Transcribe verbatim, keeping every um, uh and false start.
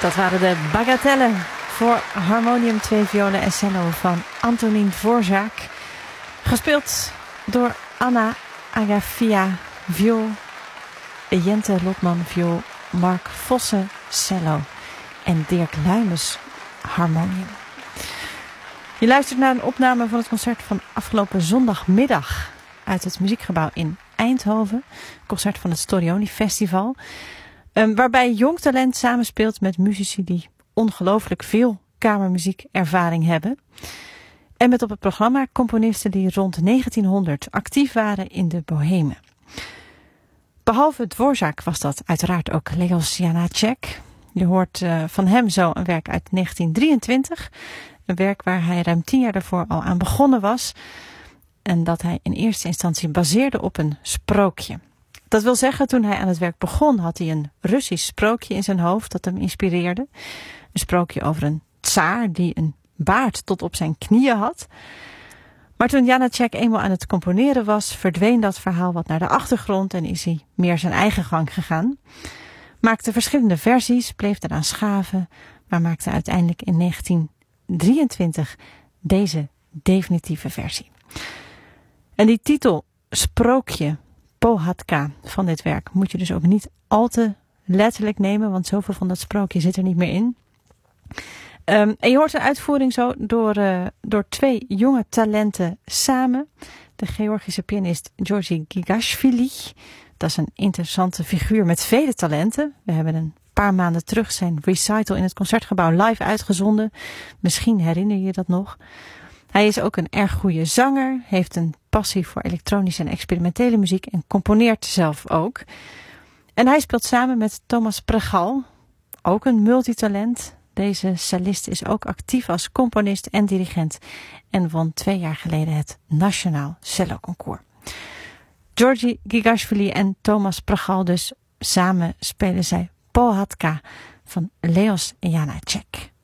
Dat waren de Bagatellen voor harmonium, twee violen en cello van Antonín Dvořák. Gespeeld door Anna Agafia, viool, Jente Lotman, viool, Mark Vossen, cello en Dirk Luijmens, harmonium. Je luistert naar een opname van het concert van afgelopen zondagmiddag uit het Muziekgebouw in Eindhoven. Concert van het Storioni Festival. Um, waarbij jong talent samenspeelt met muzici die ongelooflijk veel kamermuziekervaring hebben. En met op het programma componisten die rond negentienhonderd actief waren in de Bohemen. Behalve Dvořák was dat uiteraard ook Leos Janáček. Je hoort uh, van hem zo een werk uit negentien drieëntwintig. Een werk waar hij ruim tien jaar daarvoor al aan begonnen was. En dat hij in eerste instantie baseerde op een sprookje. Dat wil zeggen, toen hij aan het werk begon, had hij een Russisch sprookje in zijn hoofd dat hem inspireerde. Een sprookje over een tsaar die een baard tot op zijn knieën had. Maar toen Janáček eenmaal aan het componeren was, verdween dat verhaal wat naar de achtergrond en is hij meer zijn eigen gang gegaan. Maakte verschillende versies, bleef eraan schaven, maar maakte uiteindelijk in negentien drieëntwintig deze definitieve versie. En die titel, Sprookje, Pohádka, van dit werk moet je dus ook niet al te letterlijk nemen, want zoveel van dat sprookje zit er niet meer in. Um, en je hoort een uitvoering zo door, uh, door twee jonge talenten samen. De Georgische pianist Georgi Gigashvili. Dat is een interessante figuur met vele talenten. We hebben een paar maanden terug zijn recital in het Concertgebouw live uitgezonden. Misschien herinner je je dat nog. Hij is ook een erg goede zanger, heeft een passie voor elektronische en experimentele muziek en componeert zelf ook. En hij speelt samen met Thomas Pregal, ook een multitalent. Deze cellist is ook actief als componist en dirigent en won twee jaar geleden het Nationaal Cello Concours. Georgi Gigashvili en Thomas Pregal dus samen spelen zij Pohádka van Leos Janáček.